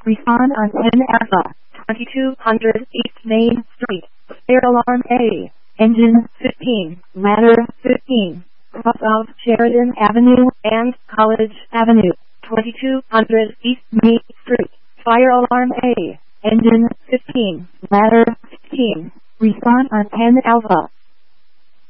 Respond on 10 Alpha, 2200 East Main Street, Fire Alarm A, Engine 15, Ladder 15, cross of Sheridan Avenue and College Avenue, 2200 East Main Street, Fire Alarm A, Engine 15, Ladder 15. Respond on 10 Alpha.